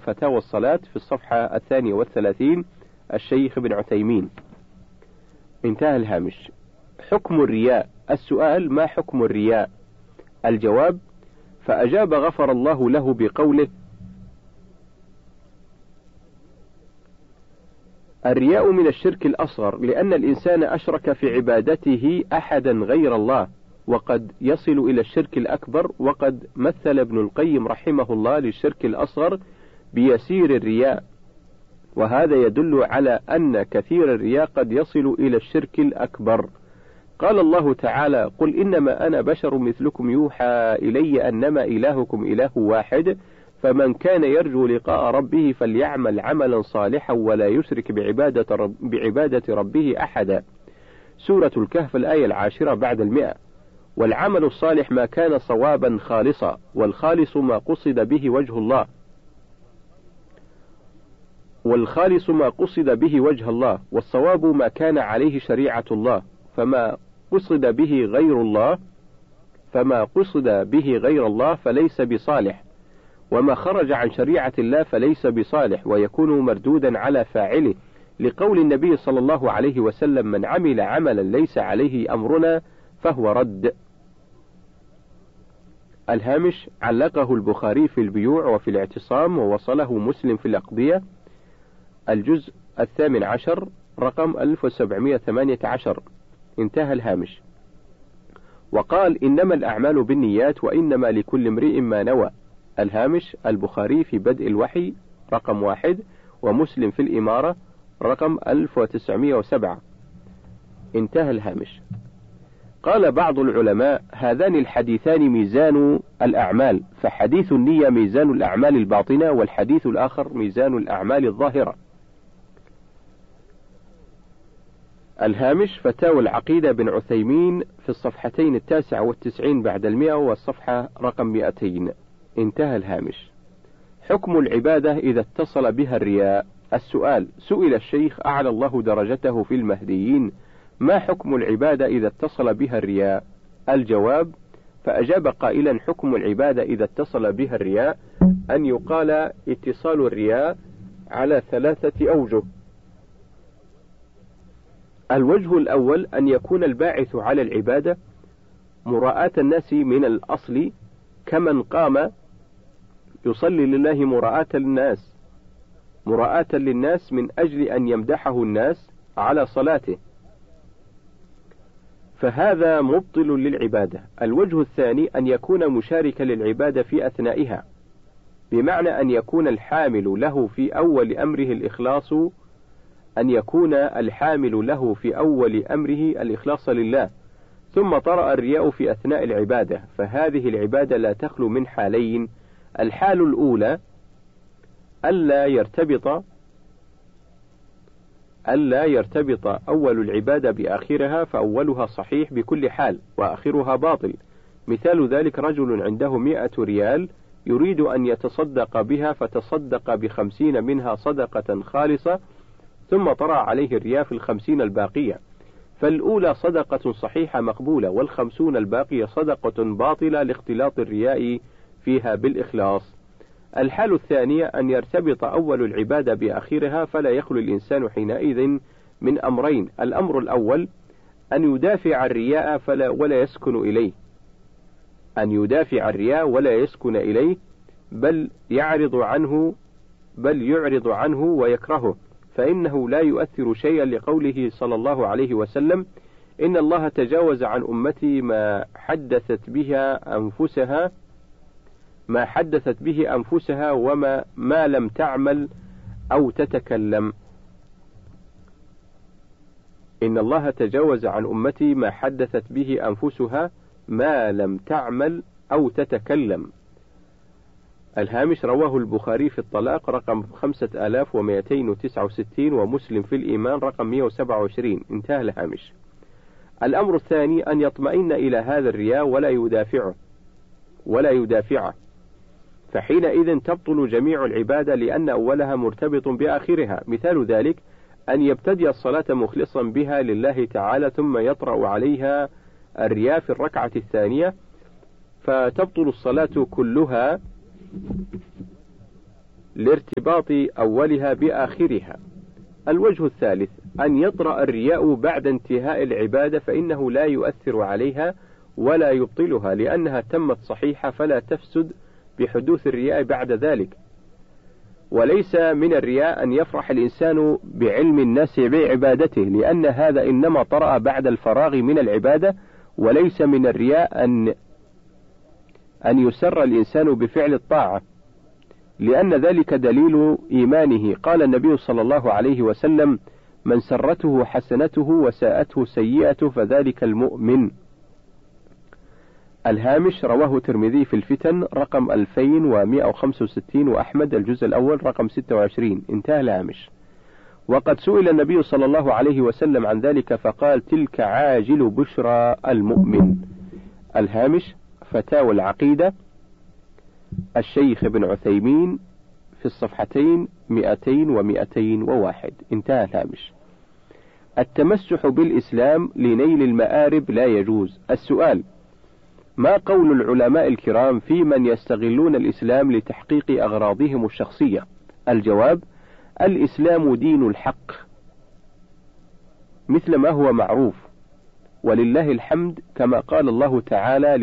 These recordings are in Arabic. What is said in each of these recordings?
فتاوى الصلاة في الصفحة 32 الشيخ ابن عثيمين. انتهى الهامش. حكم الرياء. السؤال: ما حكم الرياء؟ الجواب: فأجاب غفر الله له بقوله: الرياء من الشرك الأصغر، لأن الإنسان أشرك في عبادته أحدا غير الله، وقد يصل إلى الشرك الأكبر. وقد مثل ابن القيم رحمه الله للشرك الأصغر بيسير الرياء، وهذا يدل على أن كثير الرياء قد يصل إلى الشرك الأكبر. قال الله تعالى: قل إنما أنا بشر مثلكم يوحى إلي أنما إلهكم إله واحد، فمن كان يرجو لقاء ربه فليعمل عملا صالحا ولا يشرك بعبادة ربه أحدا. سورة الكهف الآية 10 بعد 100. والعمل الصالح ما كان صوابا خالصا، والخالص ما قصد به وجه الله، والصواب ما كان عليه شريعة الله. فما قصد به غير الله فليس بصالح، وما خرج عن شريعة الله فليس بصالح، ويكون مردودا على فاعله، لقول النبي صلى الله عليه وسلم: من عمل عملا ليس عليه أمرنا فهو رد. الهامش. علقه البخاري في البيوع وفي الاعتصام، ووصله مسلم في الأقضية، الجزء 18 رقم 1718. انتهى الهامش. وقال: إنما الأعمال بالنيات وإنما لكل امرئ ما نوى. الهامش. البخاري في بدء الوحي رقم 1، ومسلم في الإمارة رقم 1907. انتهى الهامش. قال بعض العلماء: هذان الحديثان ميزان الأعمال، فحديث النية ميزان الأعمال الباطنة، والحديث الآخر ميزان الأعمال الظاهرة. الهامش. فتاوى العقيدة بن عثيمين في الصفحتين 99 بعد 100 والصفحة رقم 200. انتهى الهامش. حكم العبادة إذا اتصل بها الرياء. السؤال: سئل الشيخ أعلى الله درجته في المهديين: ما حكم العبادة إذا اتصل بها الرياء؟ الجواب: فأجاب قائلا: حكم العبادة إذا اتصل بها الرياء أن يقال اتصال الرياء على 3 أوجه. الوجه الأول: أن يكون الباعث على العبادة مراءاة الناس من الأصل، كمن قام يصلي لله مراءاة للناس من أجل أن يمدحه الناس على صلاته، فهذا مبطل للعبادة. الوجه الثاني: أن يكون مشاركا للعبادة في أثنائها، بمعنى أن يكون الحامل له في أول أمره الإخلاص لله، ثم طرأ الرياء في أثناء العبادة، فهذه العبادة لا تخلو من حالين: الحال الأولى ألا يرتبط أول العبادة بآخرها، فأولها صحيح بكل حال وآخرها باطل. مثال ذلك: رجل عنده 100 ريال يريد أن يتصدق بها، فتصدق ب50 منها صدقة خالصة، ثم طرأ عليه الرياء في 50 الباقية، فالأولى صدقة صحيحة مقبولة، وال50 الباقية صدقة باطلة لاختلاط الرياء فيها بالإخلاص. الحال الثانية: أن يرتبط أول العبادة بآخرها، فلا يخلو الإنسان حينئذ من أمرين: الأمر الأول أن يدافع الرياء ولا يسكن إليه، بل يعرض عنه ويكرهه، فإنه لا يؤثر شيئا، لقوله صلى الله عليه وسلم: إن الله تجاوز عن أمتي ما حدثت به أنفسها وما لم تعمل أو تتكلم. إن الله تجاوز عن أمتي ما حدثت به أنفسها ما لم تعمل أو تتكلم. الهامش. رواه البخاري في الطلاق رقم 5269، ومسلم في الإيمان رقم 127. انتهى الهامش. الأمر الثاني: أن يطمئن إلى هذا الرياء ولا يدافعه، فحينئذ تبطل جميع العبادة، لأن أولها مرتبط بآخرها. مثال ذلك: أن يبتدئ الصلاة مخلصا بها لله تعالى، ثم يطرأ عليها الرياء في الركعة الثانية، فتبطل الصلاة كلها لارتباط أولها بآخرها. الوجه الثالث أن يطرأ الرياء بعد انتهاء العبادة، فإنه لا يؤثر عليها ولا يبطلها، لأنها تمت صحيحة فلا تفسد بحدوث الرياء بعد ذلك. وليس من الرياء أن يفرح الإنسان بعلم الناس بعبادته، لأن هذا إنما طرأ بعد الفراغ من العبادة. وليس من الرياء أن يسر الإنسان بفعل الطاعة، لأن ذلك دليل إيمانه. قال النبي صلى الله عليه وسلم: من سرته حسنته وساءته سيئته فذلك المؤمن. الهامش رواه الترمذي في الفتن رقم 2165 وأحمد الجزء الأول رقم 26. انتهى الهامش. وقد سئل النبي صلى الله عليه وسلم عن ذلك فقال: تلك عاجل بشرى المؤمن. الهامش فتاوى العقيدة الشيخ ابن عثيمين في الصفحتين 200 و201. انتهى الهامش. التمسح بالإسلام لنيل المآرب لا يجوز. السؤال: ما قول العلماء الكرام في من يستغلون الإسلام لتحقيق أغراضهم الشخصية؟ الجواب: الإسلام دين الحق مثل ما هو معروف، ولله الحمد، كما قال الله تعالى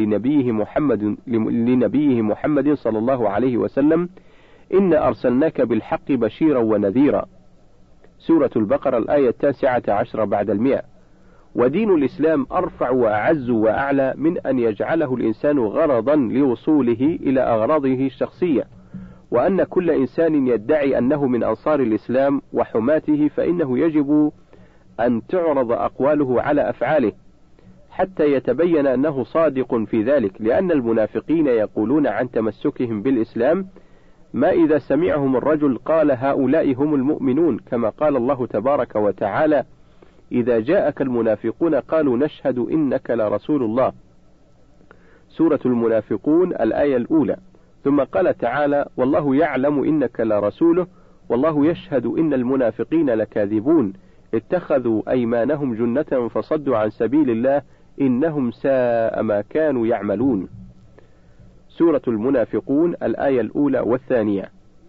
لنبيه محمد صلى الله عليه وسلم: إنا أرسلناك بالحق بشيرا ونذيرا. سورة البقرة الآية 19 بعد 100. ودين الإسلام أرفع وأعز وأعلى من أن يجعله الإنسان غرضا لوصوله إلى أغراضه الشخصية، وأن كل إنسان يدعي أنه من أنصار الإسلام وحماته فإنه يجب أن تعرض أقواله على أفعاله حتى يتبين أنه صادق في ذلك، لأن المنافقين يقولون عن تمسكهم بالإسلام ما إذا سمعهم الرجل قال هؤلاء هم المؤمنون، كما قال الله تبارك وتعالى: إذا جاءك المنافقون قالوا نشهد إنك لرسول الله. سورة المنافقون الآية الأولى. ثم قال تعالى: والله يعلم إنك لرسوله والله يشهد إن المنافقين لكاذبون اتخذوا أيمانهم جنة فصدوا عن سبيل الله إنهم ساء ما كانوا يعملون. سورة المنافقون الآية الأولى والثانية،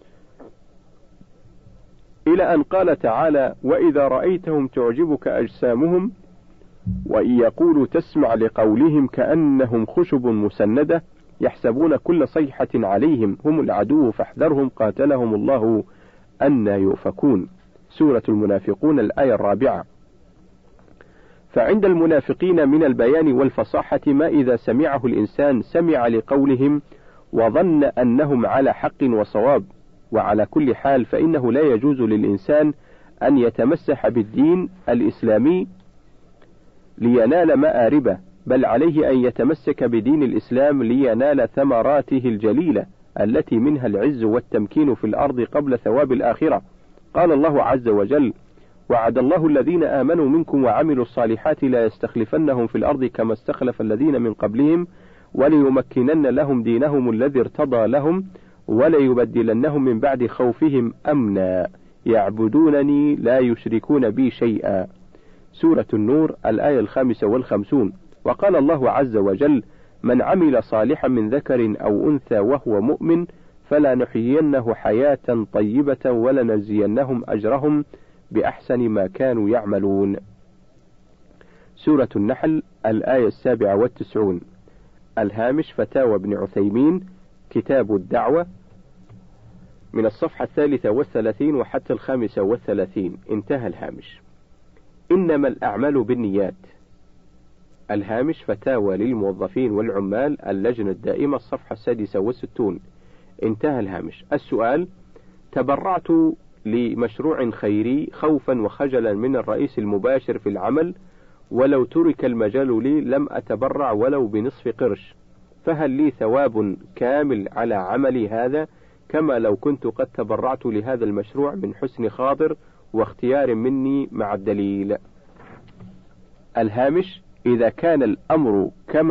إلى أن قال تعالى: وإذا رأيتهم تعجبك أجسامهم وإن يقولوا تسمع لقولهم كأنهم خشب مسندة يحسبون كل صيحة عليهم هم العدو فاحذرهم قاتلهم الله أنى يؤفكون. سورة المنافقون الآية الرابعة. فعند المنافقين من البيان والفصاحة ما إذا سمعه الإنسان سمع لقولهم وظن أنهم على حق وصواب. وعلى كل حال فإنه لا يجوز للإنسان أن يتمسح بالدين الإسلامي لينال مآربه، بل عليه أن يتمسك بدين الإسلام لينال ثمراته الجليلة التي منها العز والتمكين في الأرض قبل ثواب الآخرة. قال الله عز وجل: وعد الله الذين آمنوا منكم وعملوا الصالحات لا يستخلفنهم في الأرض كما استخلف الذين من قبلهم وليمكنن لهم دينهم الذي ارتضى لهم وليبدلنهم من بعد خوفهم أمنا يعبدونني لا يشركون بي شيئا. سورة النور الآية 55. وقال الله عز وجل: من عمل صالحا من ذكر أو أنثى وهو مؤمن فلنحيينه حياة طيبة ولنجزينهم أجرهم بأحسن ما كانوا يعملون. سورة النحل الآية 97. الهامش فتاوى ابن عثيمين كتاب الدعوة من الصفحة 33 وحتى 35. انتهى الهامش. إنما الأعمال بالنيات. الهامش فتاوى للموظفين والعمال اللجنة الدائمة الصفحة 66. انتهى الهامش. السؤال: تبرعت لمشروع خيري خوفا وخجلا من الرئيس المباشر في العمل، ولو ترك المجال لي لم أتبرع ولو بنصف قرش، فهل لي ثواب كامل على عملي هذا كما لو كنت قد تبرعت لهذا المشروع من حسن خاطر واختيار مني مع الدليل؟ الهامش: إذا كان الأمر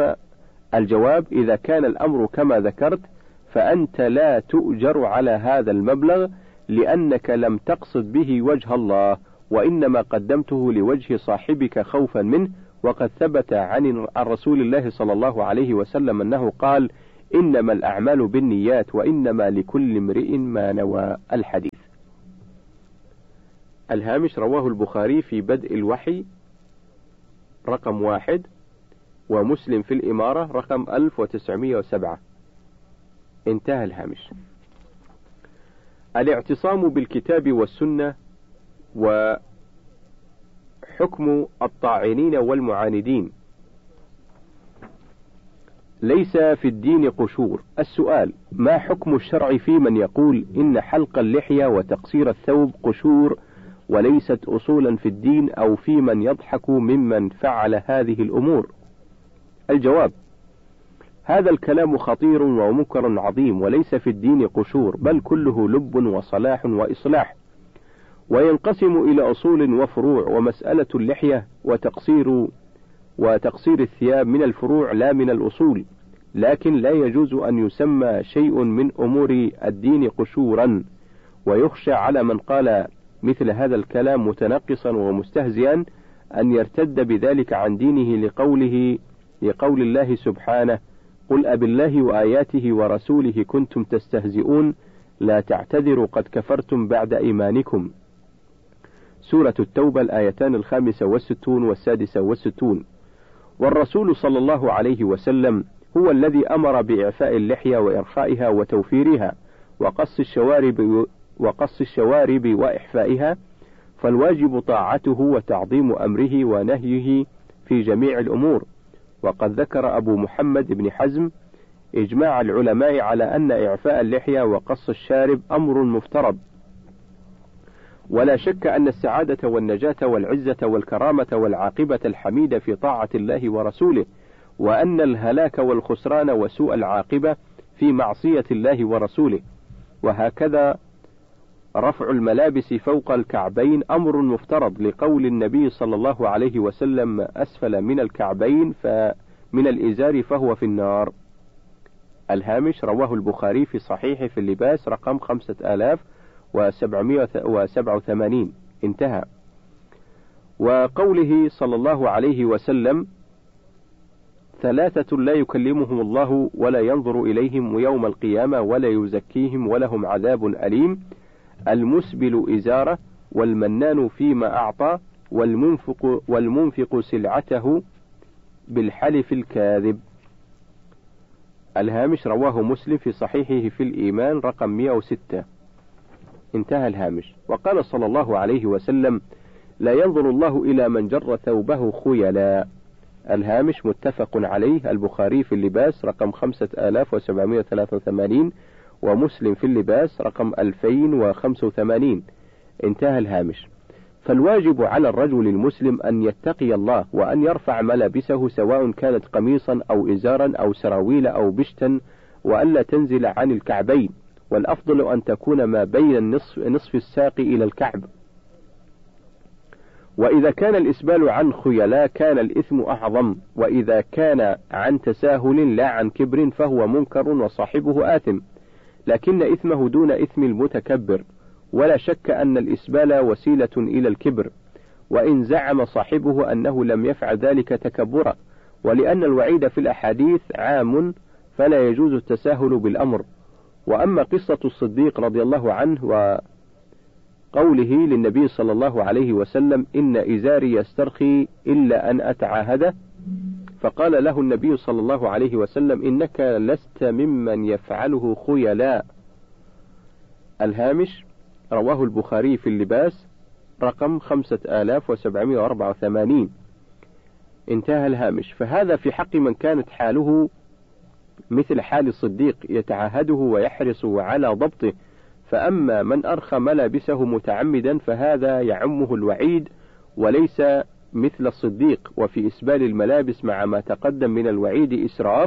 كما ذكرت فأنت لا تؤجر على هذا المبلغ لأنك لم تقصد به وجه الله، وإنما قدمته لوجه صاحبك خوفا منه. وقد ثبت عن رسول الله صلى الله عليه وسلم أنه قال: إنما الأعمال بالنيات وإنما لكل امرئ ما نوى. الحديث. الهامش: رواه البخاري في بدء الوحي رقم 1، ومسلم في الإمارة رقم 1907. انتهى الهامش. الاعتصام بالكتاب والسنة وحكم الطاعنين والمعاندين. ليس في الدين قشور. السؤال: ما حكم الشرع في من يقول إن حلق اللحية وتقصير الثوب قشور وليست أصولا في الدين، أو في من يضحك ممن فعل هذه الأمور؟ الجواب: هذا الكلام خطير ومنكر عظيم، وليس في الدين قشور، بل كله لب وصلاح وإصلاح، وينقسم إلى أصول وفروع، ومسألة اللحية وتقصير الثياب من الفروع لا من الأصول، لكن لا يجوز أن يسمى شيء من أمور الدين قشورا، ويخشى على من قال مثل هذا الكلام متنقصا ومستهزئا أن يرتد بذلك عن دينه لقول الله سبحانه: قل أبالله وآياته ورسوله كنتم تستهزئون لا تعتذروا قد كفرتم بعد إيمانكم. سورة التوبة، الآيتان 65 و66. والرسول صلى الله عليه وسلم هو الذي أمر بإعفاء اللحية وإرخائها وتوفيرها وقص الشوارب وإحفائها، فالواجب طاعته وتعظيم أمره ونهيه في جميع الأمور. وقد ذكر أبو محمد بن حزم إجماع العلماء على أن إعفاء اللحية وقص الشارب أمر مفترض، ولا شك أن السعادة والنجاة والعزة والكرامة والعاقبة الحميدة في طاعة الله ورسوله، وأن الهلاك والخسران وسوء العاقبة في معصية الله ورسوله. وهكذا رفع الملابس فوق الكعبين أمر مفترض، لقول النبي صلى الله عليه وسلم: أسفل من الكعبين فمن الإزار فهو في النار. الهامش: رواه البخاري في صحيح في اللباس رقم 5787. انتهى. وقوله صلى الله عليه وسلم: 3 لا يكلمهم الله ولا ينظر إليهم يوم القيامة ولا يزكيهم ولهم عذاب أليم: المسبل إزاره، والمنان فيما أعطى، والمنفق سلعته بالحلف الكاذب. الهامش: رواه مسلم في صحيحه في الإيمان رقم 106. انتهى الهامش. وقال صلى الله عليه وسلم: لا ينظر الله إلى من جر ثوبه خيلا. الهامش متفق عليه، البخاري في اللباس رقم 5783، ومسلم في اللباس رقم 2085. انتهى الهامش. فالواجب على الرجل المسلم أن يتقي الله، وأن يرفع ملابسه سواء كانت قميصا أو إزارا أو سراويل أو بشتا، وألا تنزل عن الكعبين، والأفضل أن تكون ما بين نصف الساق إلى الكعب. وإذا كان الإسبال عن خيلاء كان الإثم أعظم، وإذا كان عن تساهل لا عن كبر فهو منكر وصاحبه آثم، لكن إثمه دون إثم المتكبر. ولا شك أن الإسبال وسيلة إلى الكبر، وإن زعم صاحبه أنه لم يفعل ذلك تكبرا، ولأن الوعيد في الأحاديث عام فلا يجوز التساهل بالأمر. وأما قصة الصديق رضي الله عنه وقوله للنبي صلى الله عليه وسلم: إن إزاري يسترخي إلا أن أتعاهده، فقال له النبي صلى الله عليه وسلم: إنك لست ممن يفعله خيلاء. الهامش: رواه البخاري في اللباس رقم 5784. انتهى الهامش. فهذا في حق من كانت حاله مثل حال الصديق يتعاهده ويحرص على ضبطه، فأما من أرخى ملابسه متعمدا فهذا يعمه الوعيد، وليس مثل الصديق. وفي إسبال الملابس مع ما تقدم من الوعيد إسراف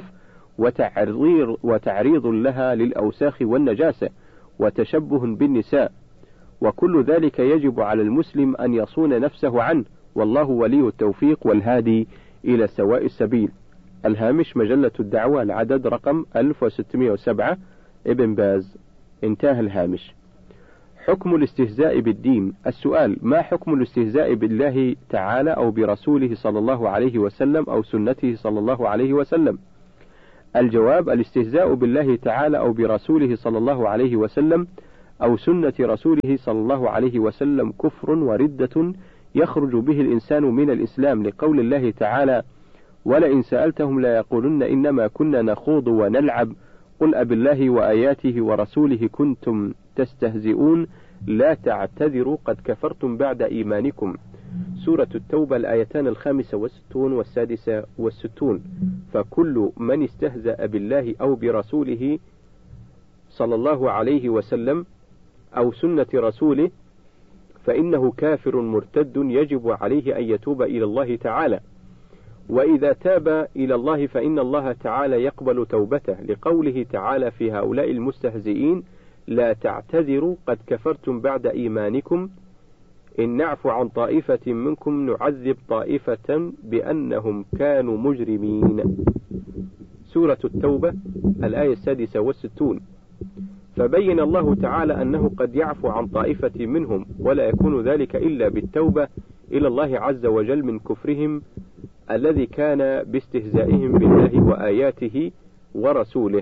وتعريض لها للأوساخ والنجاسة وتشبه بالنساء، وكل ذلك يجب على المسلم أن يصون نفسه عنه، والله ولي التوفيق والهادي إلى سواء السبيل. الهامش: مجلة الدعوة، العدد رقم 1607، ابن باز. انتهى الهامش. حكم الاستهزاء بالدين. السؤال: ما حكم الاستهزاء بالله تعالى أو برسوله صلى الله عليه وسلم أو سنته صلى الله عليه وسلم؟ الجواب: الاستهزاء بالله تعالى أو برسوله صلى الله عليه وسلم أو سنة رسوله صلى الله عليه وسلم كفر وردة يخرج به الإنسان من الإسلام، لقول الله تعالى: ولئن سألتهم ليقولن إنما كنا نخوض ونلعب قل أبالله وآياته ورسوله كنتم تستهزئون لا تعتذروا قد كفرتم بعد إيمانكم. سورة التوبة الآيتان 65 و66. فكل من استهزأ بالله أو برسوله صلى الله عليه وسلم أو سنة رسوله فإنه كافر مرتد يجب عليه أن يتوب إلى الله تعالى، وإذا تاب إلى الله فإن الله تعالى يقبل توبته، لقوله تعالى في هؤلاء المستهزئين: لا تعتذروا قد كفرتم بعد إيمانكم إن نعفو عن طائفة منكم نعذب طائفة بأنهم كانوا مجرمين. سورة التوبة الآية 66. فبين الله تعالى أنه قد يعفو عن طائفة منهم، ولا يكون ذلك إلا بالتوبة إلى الله عز وجل من كفرهم الذي كان باستهزائهم بالله وآياته ورسوله.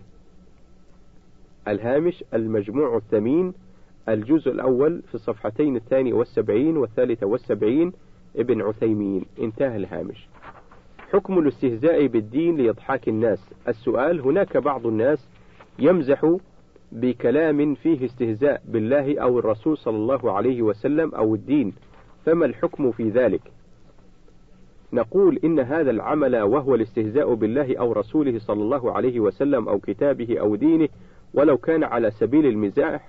الهامش: المجموع الثمين، الجزء الأول في الصفحتين 72 و73، ابن عثيمين. انتهى الهامش. حكم الاستهزاء بالدين لإضحاك الناس. السؤال: هناك بعض الناس يمزح بكلام فيه استهزاء بالله أو الرسول صلى الله عليه وسلم أو الدين، فما الحكم في ذلك؟ نقول إن هذا العمل وهو الاستهزاء بالله أو رسوله صلى الله عليه وسلم أو كتابه أو دينه، ولو كان على سبيل المزاح،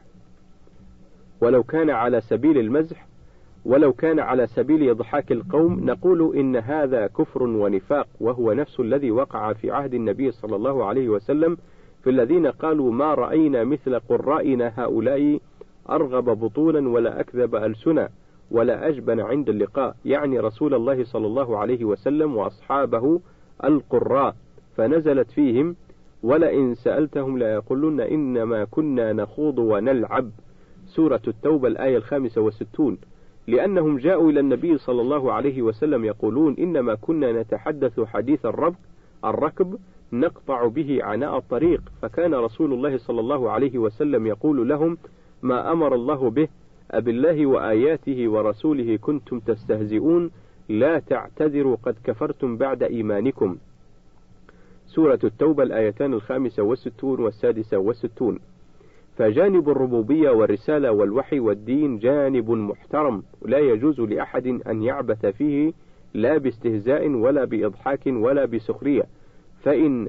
ولو كان على سبيل المزح، ولو كان على سبيل إضحاك القوم، نقول إن هذا كفر ونفاق، وهو نفس الذي وقع في عهد النبي صلى الله عليه وسلم في الذين قالوا: ما رأينا مثل قرائنا هؤلاء أرغب بطونا ولا أكذب ألسنا ولا أجبن عند اللقاء، يعني رسول الله صلى الله عليه وسلم وأصحابه القراء، فنزلت فيهم: ولئن سألتهم ليقولن إنما كنا نخوض ونلعب. سورة التوبة الآية 65. لأنهم جاءوا إلى النبي صلى الله عليه وسلم يقولون: إنما كنا نتحدث حديث الركب نقطع به عناء الطريق، فكان رسول الله صلى الله عليه وسلم يقول لهم: ما أمر الله به أبالله وآياته ورسوله كنتم تستهزئون لا تعتذروا قد كفرتم بعد إيمانكم. سورة التوبة الآيتان 65 و66. فجانب الربوبية والرسالة والوحي والدين جانب محترم، لا يجوز لأحد أن يعبث فيه لا باستهزاء ولا بإضحاك ولا بسخرية، فإن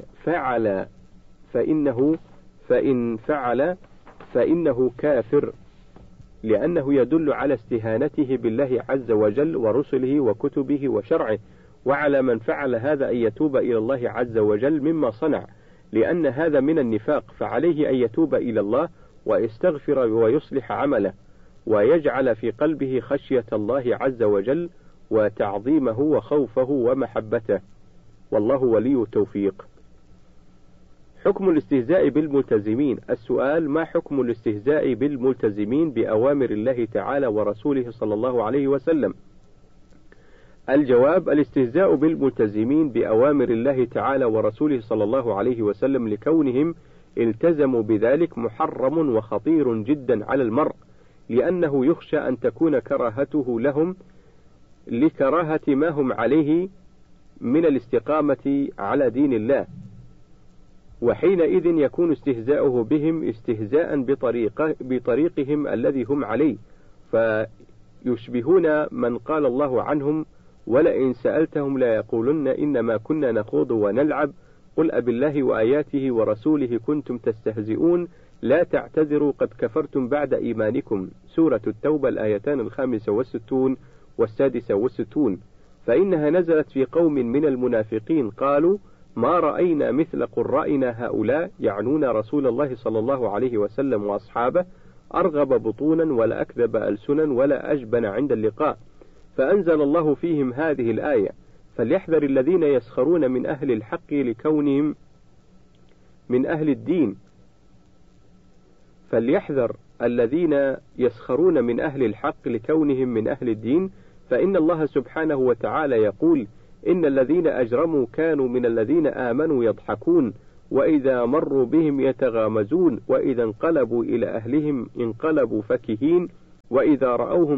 فعل فإنه كافر، لأنه يدل على استهانته بالله عز وجل ورسله وكتبه وشرعه، وعلى من فعل هذا أن يتوب إلى الله عز وجل مما صنع، لأن هذا من النفاق، فعليه أن يتوب إلى الله ويستغفر ويصلح عمله، ويجعل في قلبه خشية الله عز وجل وتعظيمه وخوفه ومحبته، والله ولي التوفيق. حكم الاستهزاء بالملتزمين. السؤال: ما حكم الاستهزاء بالملتزمين بأوامر الله تعالى ورسوله صلى الله عليه وسلم؟ الجواب: الاستهزاء بالملتزمين بأوامر الله تعالى ورسوله صلى الله عليه وسلم لكونهم التزموا بذلك محرم وخطير جدا على المرء، لأنه يخشى أن تكون كراهته لهم لكراهة ما هم عليه من الاستقامة على دين الله، وحينئذ يكون استهزاؤه بهم استهزاء بطريقهم الذي هم عليه، فيشبهون من قال الله عنهم: ولئن سألتهم ليقولن إنما كنا نخوض ونلعب قل أبالله وآياته ورسوله كنتم تستهزئون لا تعتذروا قد كفرتم بعد إيمانكم. سورة التوبة الآيتان 65 و66. فإنها نزلت في قوم من المنافقين قالوا: ما رأينا مثل قرائنا هؤلاء، يعنون رسول الله صلى الله عليه وسلم وأصحابه، أرغب بطونا ولا أكذب ألسنا ولا أجبن عند اللقاء، فأنزل الله فيهم هذه الآية: فليحذر الذين يسخرون من أهل الحق لكونهم من أهل الدين، فليحذر الذين يسخرون من أهل الحق لكونهم من أهل الدين، فإن الله سبحانه وتعالى يقول: إن الذين أجرموا كانوا من الذين آمنوا يضحكون، وإذا مروا بهم يتغامزون وإذا انقلبوا إلى أهلهم انقلبوا فكهين وإذا رأوهم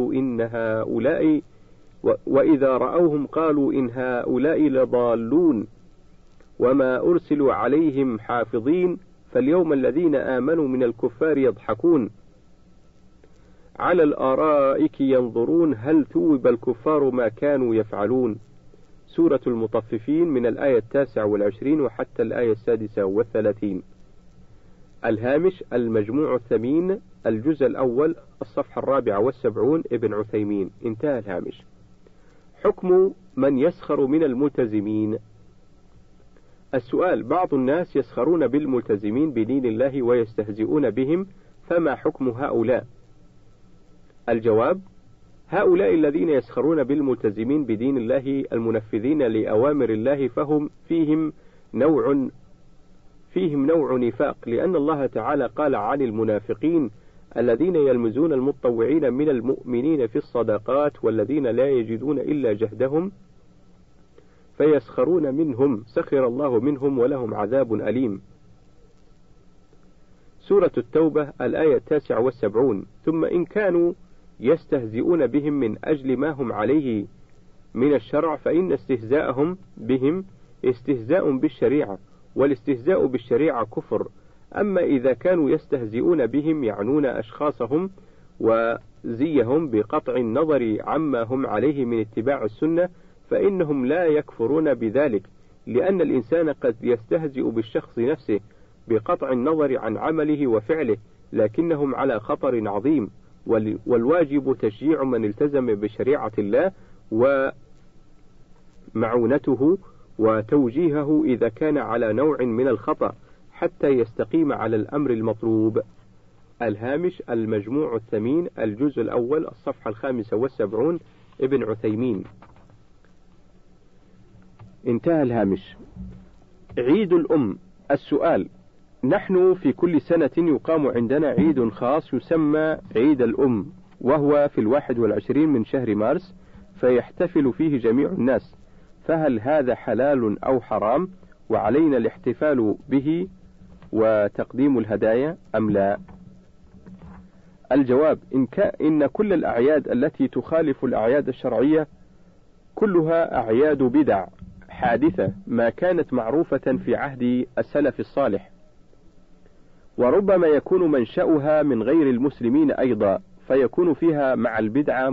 قالوا إن هؤلاء لضالون وما أرسلوا عليهم حافظين فاليوم الذين آمنوا من الكفار يضحكون على الآرائك ينظرون هل ثوب الكفار ما كانوا يفعلون. سورة المطففين من الآية 29 وحتى الآية 36. الهامش المجموع الثمين الجزء الأول الصفحة 74 ابن عثيمين. انتهى الهامش. حكم من يسخر من الملتزمين. السؤال: بعض الناس يسخرون بالملتزمين بدين الله ويستهزئون بهم، فما حكم هؤلاء؟ الجواب: هؤلاء الذين يسخرون بالملتزمين بدين الله المنفذين لأوامر الله فهم فيهم نوع نفاق، لأن الله تعالى قال عن المنافقين: الذين يلمزون المتطوعين من المؤمنين في الصدقات والذين لا يجدون إلا جهدهم فيسخرون منهم سخر الله منهم ولهم عذاب أليم. سورة التوبة الآية 79. ثم إن كانوا يستهزئون بهم من أجل ما هم عليه من الشرع فإن استهزاءهم بهم استهزاء بالشريعة، والاستهزاء بالشريعة كفر. أما إذا كانوا يستهزئون بهم يعنون أشخاصهم وزيهم بقطع النظر عما هم عليه من اتباع السنة فإنهم لا يكفرون بذلك، لأن الإنسان قد يستهزئ بالشخص نفسه بقطع النظر عن عمله وفعله، لكنهم على خطر عظيم، والواجب تشجيع من التزم بشريعة الله ومعونته وتوجيهه إذا كان على نوع من الخطأ حتى يستقيم على الأمر المطلوب. الهامش المجموع الثمين الجزء الأول الصفحة 75 ابن عثيمين. انتهى الهامش. عيد الأم. السؤال: نحن في كل سنة يقام عندنا عيد خاص يسمى عيد الأم، وهو في 21 من شهر مارس، فيحتفل فيه جميع الناس، فهل هذا حلال أو حرام؟ وعلينا الاحتفال به وتقديم الهدايا أم لا؟ الجواب: إن كل الأعياد التي تخالف الأعياد الشرعية كلها أعياد بدع حادثة ما كانت معروفة في عهد السلف الصالح، وربما يكون منشأها من غير المسلمين أيضا، فيكون فيها مع البدعة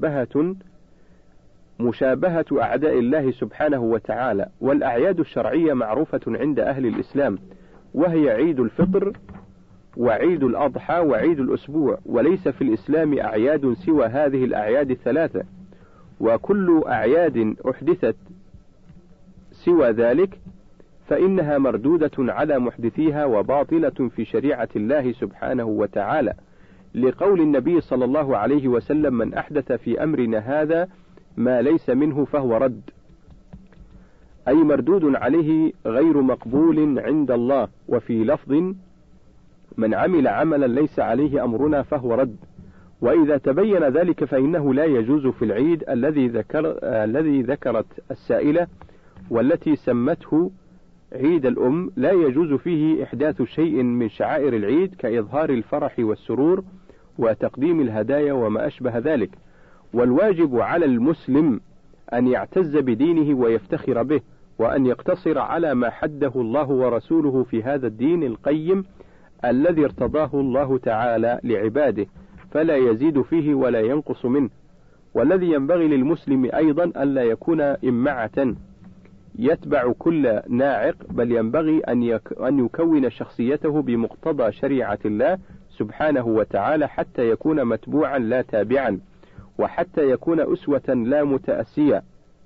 مشابهة أعداء الله سبحانه وتعالى. والأعياد الشرعية معروفة عند أهل الإسلام، وهي عيد الفطر وعيد الأضحى وعيد الأسبوع، وليس في الإسلام أعياد سوى هذه الأعياد الثلاثة، وكل أعياد أحدثت سوى ذلك فإنها مردودة على محدثيها وباطلة في شريعة الله سبحانه وتعالى، لقول النبي صلى الله عليه وسلم: من أحدث في أمرنا هذا ما ليس منه فهو رد، أي مردود عليه غير مقبول عند الله. وفي لفظ: من عمل عملا ليس عليه أمرنا فهو رد. وإذا تبين ذلك فإنه لا يجوز في العيد الذي ذكرت السائلة والتي سمته عيد الأم، لا يجوز فيه إحداث شيء من شعائر العيد كإظهار الفرح والسرور وتقديم الهدايا وما أشبه ذلك. والواجب على المسلم أن يعتز بدينه ويفتخر به، وأن يقتصر على ما حده الله ورسوله في هذا الدين القيم الذي ارتضاه الله تعالى لعباده، فلا يزيد فيه ولا ينقص منه. والذي ينبغي للمسلم أيضا ألا يكون إمعة يتبع كل ناعق، بل ينبغي أن يكون شخصيته بمقتضى شريعة الله سبحانه وتعالى حتى يكون متبوعا لا تابعا، وحتى يكون أسوة لا متأسيا،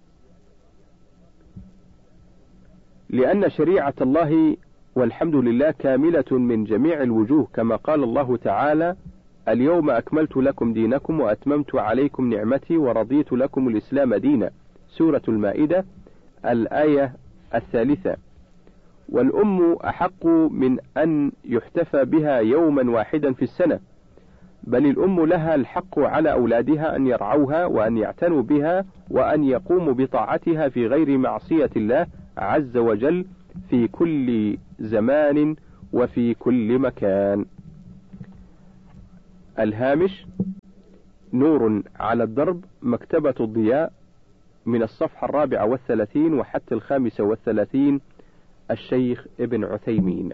لأن شريعة الله والحمد لله كاملة من جميع الوجوه، كما قال الله تعالى: اليوم أكملت لكم دينكم وأتممت عليكم نعمتي ورضيت لكم الإسلام دينا. سورة المائدة الآية 3. والأم أحق من أن يحتفى بها يوما واحدا في السنة، بل الأم لها الحق على أولادها أن يرعوها وأن يعتنوا بها وأن يقوموا بطاعتها في غير معصية الله عز وجل، في كل زمان وفي كل مكان. الهامش: نور على الدرب، مكتبة الضياء، من الصفحة 34 وحتى 35، الشيخ ابن عثيمين.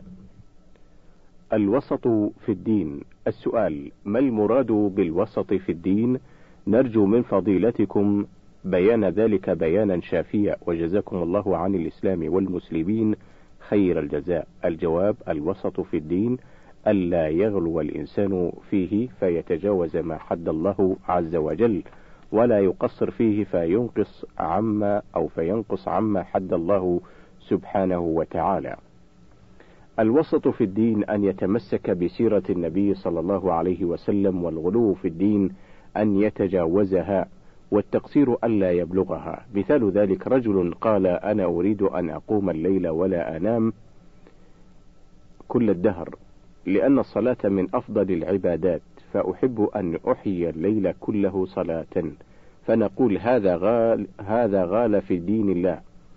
الوسط في الدين. السؤال: ما المراد بالوسط في الدين؟ نرجو من فضيلتكم بيان ذلك بيانا شافيا، وجزاكم الله عن الإسلام والمسلمين خير الجزاء. الجواب: الوسط في الدين ألا يغلو الإنسان فيه فيتجاوز ما حد الله عز وجل، ولا يقصر فيه فينقص عما حد الله سبحانه وتعالى. الوسط في الدين أن يتمسك بسيرة النبي صلى الله عليه وسلم، والغلو في الدين أن يتجاوزها، والتقصير ألا يبلغها. مثال ذلك: رجل قال: أنا أريد أن أقوم الليل ولا أنام كل الدهر، لأن الصلاة من أفضل العبادات، فأحب أن أحيي الليل كله صلاة. فنقول: هذا غال في دين الله.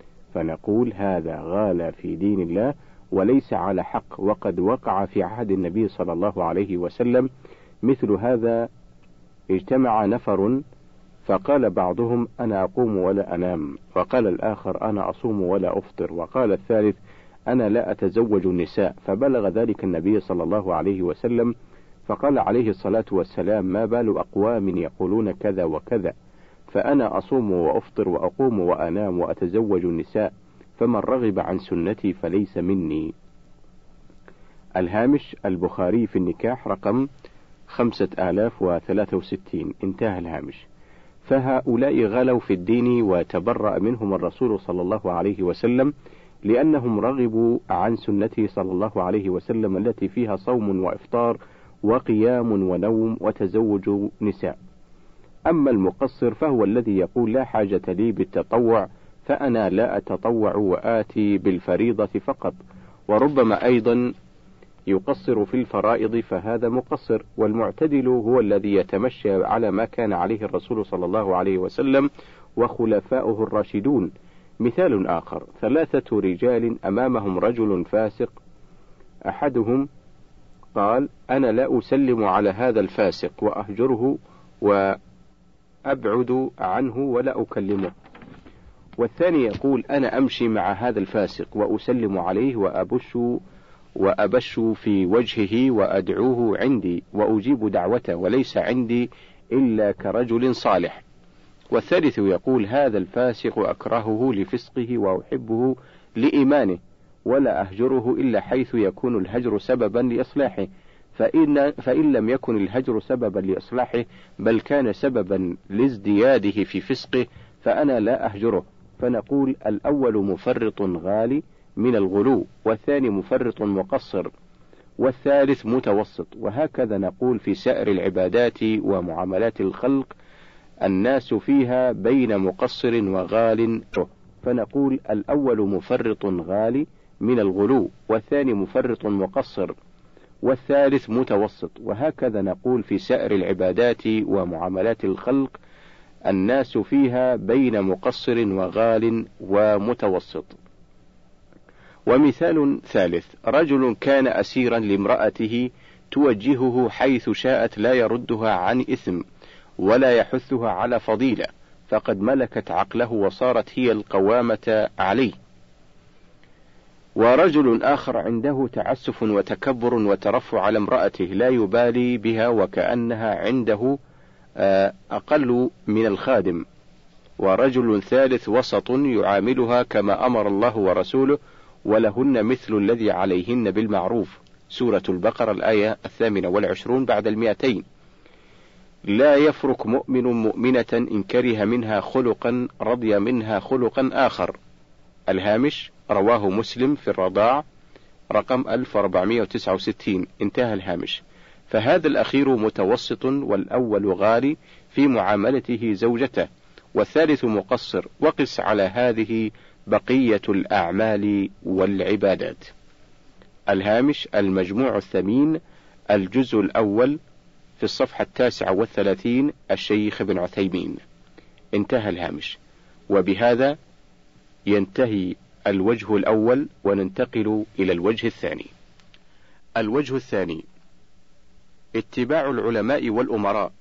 وليس على حق، وقد وقع في عهد النبي صلى الله عليه وسلم مثل هذا. اجتمع نفر فقال بعضهم: أنا أقوم ولا أنام، وقال الآخر: أنا أصوم ولا أفطر، وقال الثالث: أنا لا أتزوج النساء. فبلغ ذلك النبي صلى الله عليه وسلم، فقال عليه الصلاة والسلام: ما بال أقوام يقولون كذا وكذا، فأنا أصوم وأفطر وأقوم وأنام وأتزوج النساء، فمن رغب عن سنتي فليس مني. الهامش: البخاري في النكاح رقم 5063. انتهى الهامش. فهؤلاء غلوا في الدين وتبرأ منهم الرسول صلى الله عليه وسلم، لأنهم رغبوا عن سنته صلى الله عليه وسلم التي فيها صوم وإفطار وقيام ونوم وتزوج نساء. أما المقصر فهو الذي يقول: لا حاجة لي بالتطوع، فأنا لا أتطوع وآتي بالفريضة فقط، وربما أيضا يقصر في الفرائض، فهذا مقصر. والمعتدل هو الذي يتمشى على ما كان عليه الرسول صلى الله عليه وسلم وخلفاؤه الراشدون. مثال آخر: 3 رجال أمامهم رجل فاسق، أحدهم قال: أنا لا أسلم على هذا الفاسق وأهجره وأبعد عنه ولا أكلمه. والثاني يقول: أنا أمشي مع هذا الفاسق وأسلم عليه وأبش في وجهه وأدعوه عندي وأجيب دعوته، وليس عندي إلا كرجل صالح. والثالث يقول: هذا الفاسق أكرهه لفسقه وأحبه لإيمانه، ولا أهجره إلا حيث يكون الهجر سببا لإصلاحه، فإن لم يكن الهجر سببا لإصلاحه بل كان سببا لازدياده في فسقه، فأنا لا أهجره. فنقول: الأول مفرط غالي من الغلو، والثاني مفرط مقصر، والثالث متوسط. وهكذا نقول في سائر العبادات ومعاملات الخلق، الناس فيها بين مقصر وغال، فنقول: الأول مفرط غالي من الغلو، والثاني مفرط مقصر، والثالث متوسط. وهكذا نقول في سائر العبادات ومعاملات الخلق، الناس فيها بين مقصر وغال ومتوسط. ومثال ثالث: رجل كان أسيرا لامرأته توجهه حيث شاءت، لا يردها عن إثم ولا يحثها على فضيلة، فقد ملكت عقله وصارت هي القوامة عليه. ورجل آخر عنده تعسف وتكبر وترفع على امرأته، لا يبالي بها وكأنها عنده أقل من الخادم. ورجل ثالث وسط يعاملها كما أمر الله ورسوله، ولهن مثل الذي عليهن بالمعروف. سورة البقرة الآية 28 بعد 200. لا يفرق مؤمن مؤمنة إن كره منها خلقا رضي منها خلقا آخر. الهامش: رواه مسلم في الرضاع رقم 1469. انتهى الهامش. فهذا الأخير متوسط، والأول غالي في معاملته زوجته، والثالث مقصر. وقس على هذه بقية الأعمال والعبادات. الهامش: المجموع الثمين، الجزء الأول، في الصفحة 39، الشيخ ابن عثيمين. انتهى الهامش. وبهذا ينتهي الوجه الأول، وننتقل إلى الوجه الثاني. الوجه الثاني: اتباع العلماء والأمراء